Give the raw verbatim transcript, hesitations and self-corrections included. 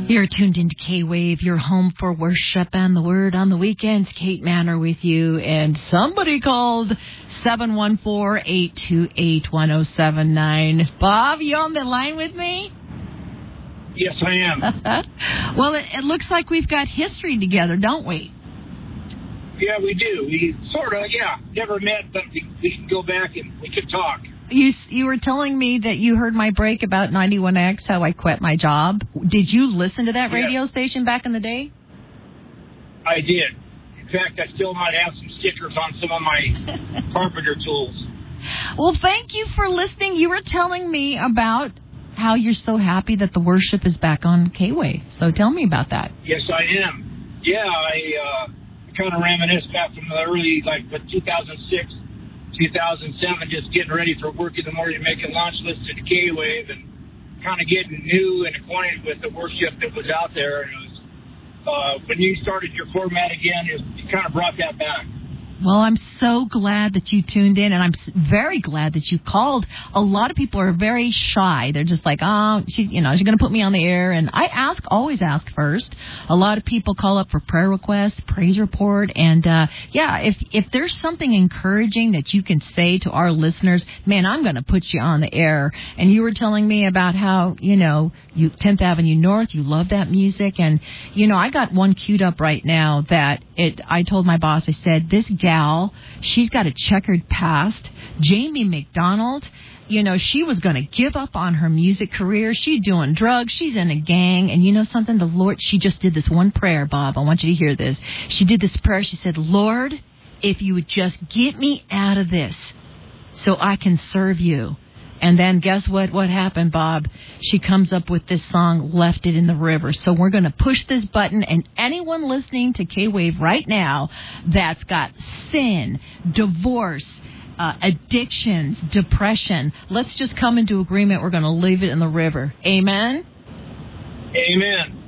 You're tuned into K-Wave, your home for worship and the word on the weekends. Kate Manor with you, and somebody called seven one four, eight two eight, one oh seven nine. Bob, you on the line with me? Yes, I am. Well, it, it looks like we've got history together, don't we? Yeah, we do. We sort of, yeah, never met, but we, we can go back and we can talk. You you were telling me that you heard my break about ninety-one X, how I quit my job. Did you listen to that radio yes. station back in the day? I did. In fact, I still might have some stickers on some of my carpenter tools. Well, thank you for listening. You were telling me about how you're so happy that the worship is back on K-Wave. So tell me about that. Yes, I am. Yeah, I uh, kind of reminisce back from the early, like, but two thousand six. two thousand seven, just getting ready for work in the morning, making launch lists to the K-Wave, and kind of getting new and acquainted with the worship that was out there. And it was, uh, when you started your format again, it, it kind of brought that back. Well, I'm so glad that you tuned in, and I'm very glad that you called. A lot of people are very shy. They're just like, oh, she, you know, she's going to put me on the air. And I ask, always ask first. A lot of people call up for prayer requests, praise report. And, uh, yeah, if, if there's something encouraging that you can say to our listeners, man, I'm going to put you on the air. And you were telling me about how, you know, you tenth Avenue North, you love that music. And, you know, I got one queued up right now that it, I told my boss, I said, this gal, she's got a checkered past. Jamie McDonald, you know, she was going to give up on her music career. She's doing drugs. She's in a gang. And you know something? The Lord, she just did this one prayer, Bob. I want you to hear this. She did this prayer. She said, Lord, if you would just get me out of this so I can serve you. And then guess what? What happened, Bob? She comes up with this song, Left It in the River. So we're going to push this button, and anyone listening to K-Wave right now that's got sin, divorce, uh, addictions, depression, let's just come into agreement. We're going to leave it in the river. Amen? Amen.